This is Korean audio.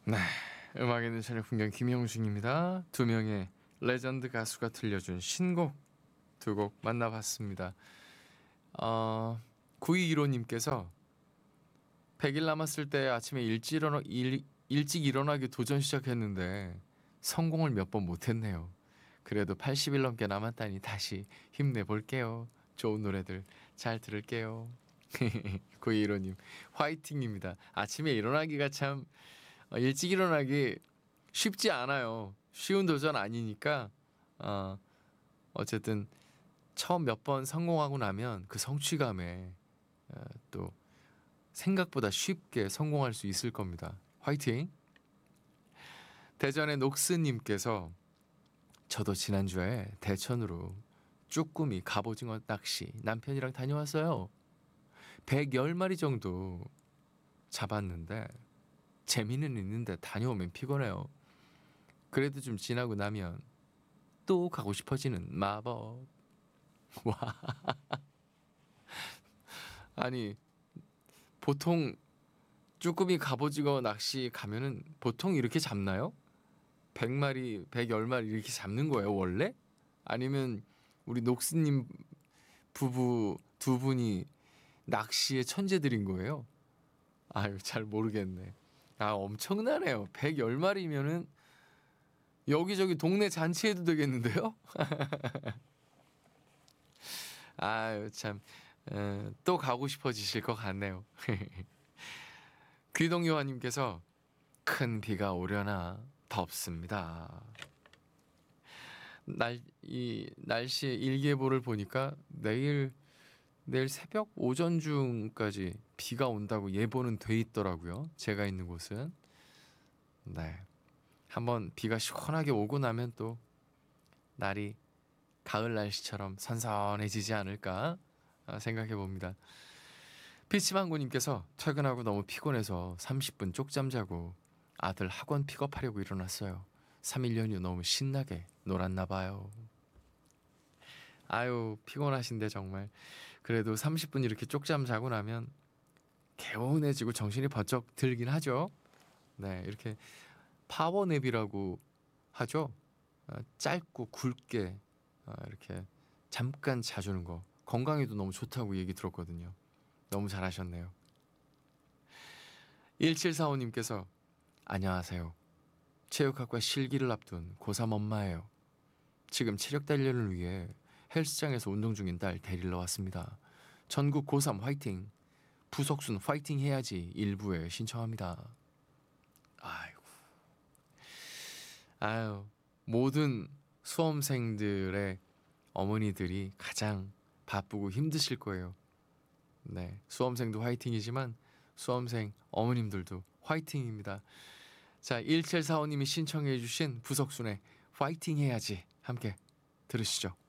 네, 음악에 있는 저녁 풍경 김영중입니다. 두 명의 레전드 가수가 들려준 신곡 두 곡 만나봤습니다. 9215님께서 100일 남았을 때 아침에 일찍 일어나기 도전 시작했는데 성공을 몇 번 못했네요. 그래도 80일 넘게 남았다니 다시 힘내볼게요. 좋은 노래들 잘 들을게요. 9215님 화이팅입니다. 아침에 일어나기가 참 일찍 일어나기 쉽지 않아요. 쉬운 도전 아니니까 어쨌든 처음 몇 번 성공하고 나면 그 성취감에 또 생각보다 쉽게 성공할 수 있을 겁니다. 화이팅! 대전의 녹스님께서 저도 지난주에 대천으로 쭈꾸미 갑오징어 낚시 남편이랑 다녀왔어요. 110마리 정도 잡았는데 재미는 있는데 다녀오면 피곤해요. 그래도 좀 지나고 나면 또 가고 싶어지는 마법. 와, 아니 보통 쭈꾸미 갑오징어 낚시 가면은 보통 이렇게 잡나요? 100마리, 110마리 이렇게 잡는 거예요, 원래? 아니면 우리 녹스님 부부 두 분이 낚시의 천재들인 거예요? 아유, 잘 모르겠네. 아, 엄청나네요. 110마리면은 여기저기 동네 잔치해도 되겠는데요? 아유, 참. 또 가고 싶어지실 것 같네요. 귀동요한님께서 큰 비가 오려나 덥습니다. 이 날씨 일기예보를 보니까 내일 새벽 오전 중까지 비가 온다고 예보는 돼 있더라고요. 제가 있는 곳은. 네. 한번 비가 시원하게 오고 나면 또 날이 가을 날씨처럼 선선해지지 않을까 생각해 봅니다. 피치망고님께서 퇴근하고 너무 피곤해서 30분 쪽잠 자고 아들 학원 픽업하려고 일어났어요. 3일 연휴 너무 신나게 놀았나 봐요. 아유, 피곤하신데 정말. 그래도 30분 이렇게 쪽잠 자고 나면 개운해지고 정신이 번쩍 들긴 하죠. 네, 이렇게 파워냅이라고 하죠. 짧고 굵게 이렇게 잠깐 자주는 거 건강에도 너무 좋다고 얘기 들었거든요. 너무 잘하셨네요. 1745님께서 안녕하세요. 체육학과 실기를 앞둔 고3 엄마예요. 지금 체력 단련을 위해 헬스장에서 운동 중인 딸 데리러 왔습니다. 전국 고3 화이팅! 부석순 화이팅 해야지 일부에 신청합니다. 아이고, 아유, 모든 수험생들의 어머니들이 가장 바쁘고 힘드실 거예요. 네, 수험생도 화이팅이지만 수험생 어머님들도 화이팅입니다. 자, 1745님이 신청해 주신 부석순의 화이팅 해야지 함께 들으시죠.